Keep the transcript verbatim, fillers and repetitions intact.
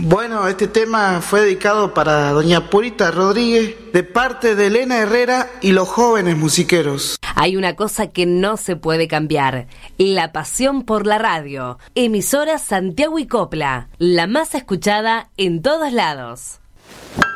Bueno, este tema fue dedicado para doña Purita Rodríguez, de parte de Elena Herrera y los jóvenes musiqueros. Hay una cosa que no se puede cambiar: la pasión por la radio. Emisora Santiago y Copla, la más escuchada en todos lados.